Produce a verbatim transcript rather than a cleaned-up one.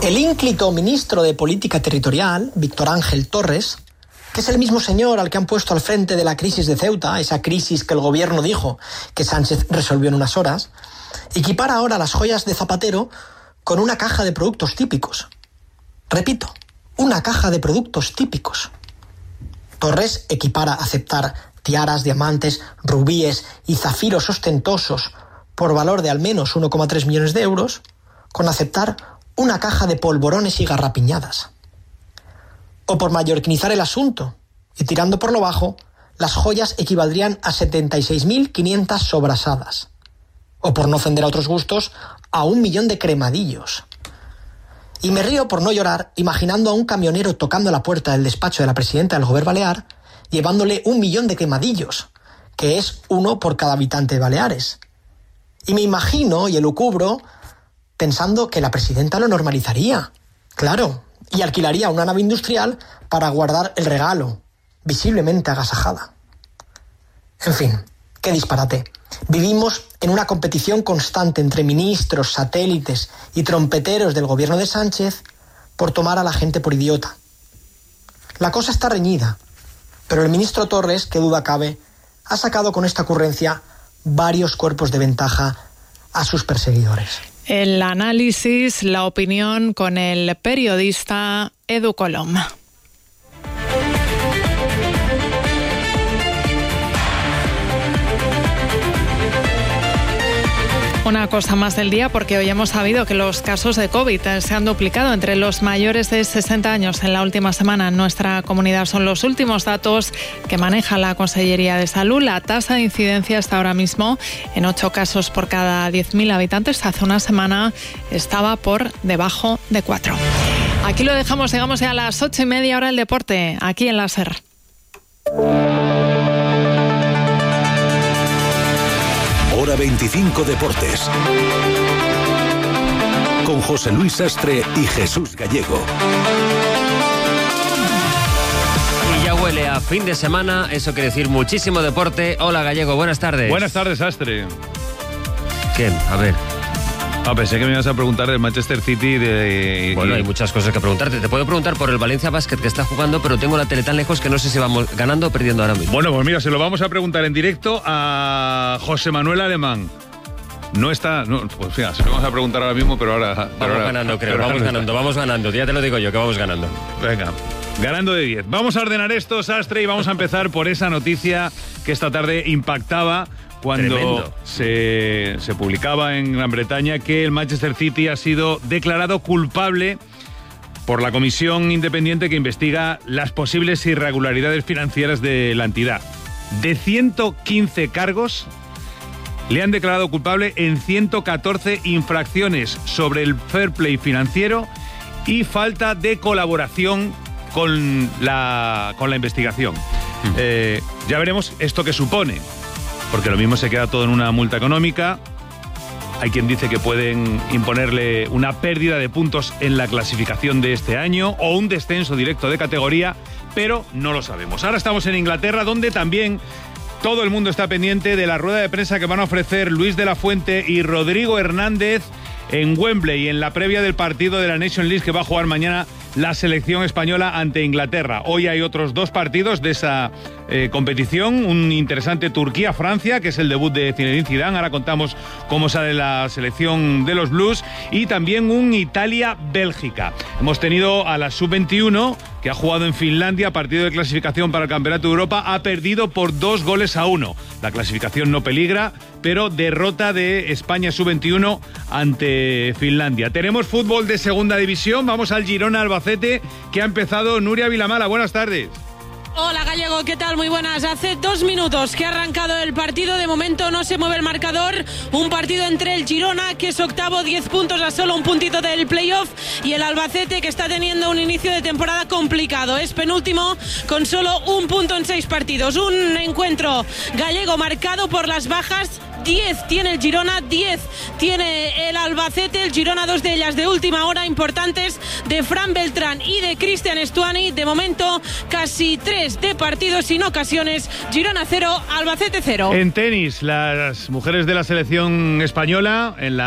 El ínclito ministro de Política Territorial, Víctor Ángel Torres, que es el mismo señor al que han puesto al frente de la crisis de Ceuta, esa crisis que el gobierno dijo que Sánchez resolvió en unas horas, equipara ahora las joyas de Zapatero con una caja de productos típicos. Repito, una caja de productos típicos. Torres equipara aceptar tiaras, diamantes, rubíes y zafiros ostentosos por valor de al menos uno coma tres millones de euros con aceptar una caja de polvorones y garrapiñadas. O por mallorquinizar el asunto y tirando por lo bajo, las joyas equivaldrían a setenta y seis mil quinientas sobrasadas. O por no ofender a otros gustos, a un millón de cremadillos. Y me río por no llorar imaginando a un camionero tocando la puerta del despacho de la presidenta del Gobierno Balear llevándole un millón de cremadillos, que es uno por cada habitante de Baleares. Y me imagino y elucubro pensando que la presidenta lo normalizaría, claro, y alquilaría una nave industrial para guardar el regalo, visiblemente agasajada. En fin, qué disparate. Vivimos en una competición constante entre ministros, satélites y trompeteros del gobierno de Sánchez por tomar a la gente por idiota. La cosa está reñida, pero el ministro Torres, qué duda cabe, ha sacado con esta ocurrencia varios cuerpos de ventaja a sus perseguidores. El análisis, la opinión con el periodista Edu Colom. Una cosa más del día, porque hoy hemos sabido que los casos de COVID se han duplicado entre los mayores de sesenta años en la última semana en nuestra comunidad. Son los últimos datos que maneja la Consellería de Salud. La tasa de incidencia está ahora mismo en ocho casos por cada diez mil habitantes. Hace una semana estaba por debajo de cuatro. Aquí lo dejamos, llegamos ya a las ocho y media, hora el deporte, aquí en la SER. Hora veinticinco Deportes. Con José Luis Sastre y Jesús Gallego. Y ya huele a fin de semana, eso quiere decir muchísimo deporte. Hola Gallego, buenas tardes. Buenas tardes, Sastre. ¿Quién? A ver. Ah, pensé que me ibas a preguntar del Manchester City. De... Bueno, hay muchas cosas que preguntarte. Te puedo preguntar por el Valencia Basket que está jugando, pero tengo la tele tan lejos que no sé si vamos ganando o perdiendo ahora mismo. Bueno, pues mira, se lo vamos a preguntar en directo a José Manuel Alemán. No está... No, pues fíjate, se lo vamos a preguntar ahora mismo, pero ahora... Vamos pero ahora, ganando, creo. pero Vamos ahora ganando, vamos ganando. Ya te lo digo yo, que vamos ganando. Venga, ganando de diez. Vamos a ordenar esto, Sastre, y vamos a empezar por esa noticia que esta tarde impactaba cuando se, se publicaba en Gran Bretaña que el Manchester City ha sido declarado culpable por la comisión independiente que investiga las posibles irregularidades financieras de la entidad. De ciento quince cargos, le han declarado culpable en ciento catorce infracciones sobre el fair play financiero y falta de colaboración con la, con la investigación. Mm. Eh, ya veremos esto qué supone, porque lo mismo se queda todo en una multa económica. Hay quien dice que pueden imponerle una pérdida de puntos en la clasificación de este año o un descenso directo de categoría, pero no lo sabemos. Ahora estamos en Inglaterra, donde también todo el mundo está pendiente de la rueda de prensa que van a ofrecer Luis de la Fuente y Rodrigo Hernández en Wembley, en la previa del partido de la Nations League que va a jugar mañana la selección española ante Inglaterra. Hoy hay otros dos partidos de esa eh, competición, un interesante Turquía-Francia, que es el debut de Zinedine Zidane, ahora contamos cómo sale la selección de los Blues, y también un Italia-Bélgica. Hemos tenido a la sub veintiuno, que ha jugado en Finlandia, partido de clasificación para el Campeonato de Europa, ha perdido por dos goles a uno. La clasificación no peligra, pero derrota de España sub veintiuno ante Finlandia. Tenemos fútbol de segunda división, vamos al Girona-Albacete, que ha empezado Nuria Vilamala. Buenas tardes. Hola Gallego, ¿qué tal? Muy buenas. Hace dos minutos que ha arrancado el partido. De momento no se mueve el marcador. Un partido entre el Girona, que es octavo, diez puntos a solo un puntito del playoff, y el Albacete, que está teniendo un inicio de temporada complicado. Es penúltimo con solo un punto en seis partidos. Un encuentro, Gallego, marcado por las bajas. diez tiene el Girona, diez tiene el Albacete. El Girona, dos de ellas de última hora, importantes, de Fran Beltrán y de Cristian Estuani. De momento, casi tres de partidos sin ocasiones. Girona cero, Albacete cero. En tenis, las mujeres de la selección española en la